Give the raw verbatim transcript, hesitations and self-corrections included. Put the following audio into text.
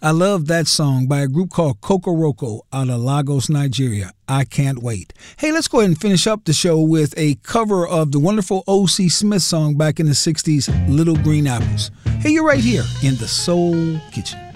I love that song by a group called Kokoroko out of Lagos, Nigeria. I Can't Wait. Hey, let's go ahead and finish up the show with a cover of the wonderful O C Smith song back in the sixties, Little Green Apples. Hey, you're right here in the Soul Kitchen.